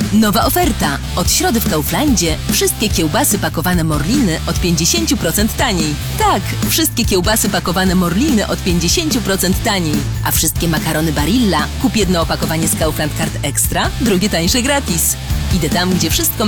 Nowa oferta. Od środy w Kauflandzie wszystkie kiełbasy pakowane Morliny od 50% taniej. Tak, wszystkie kiełbasy pakowane Morliny od 50% taniej. A wszystkie makarony Barilla kup jedno opakowanie z Kaufland Card Extra, drugie tańsze gratis. Idę tam, gdzie wszystko